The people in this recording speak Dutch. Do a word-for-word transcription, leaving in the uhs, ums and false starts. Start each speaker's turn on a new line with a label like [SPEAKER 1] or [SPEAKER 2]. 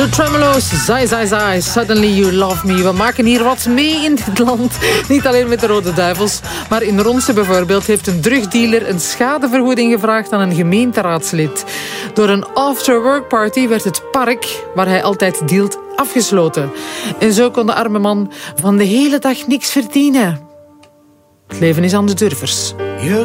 [SPEAKER 1] De Tremolo's, Zai Zai Zai, Suddenly You Love Me. We maken hier wat mee in dit land. Niet alleen met de Rode Duivels, maar in Ronse bijvoorbeeld heeft een drugdealer een schadevergoeding gevraagd aan een gemeenteraadslid. Door een after-work party werd het park, waar hij altijd dealt, afgesloten. En zo kon de arme man van de hele dag niks verdienen. Het leven is aan de durvers.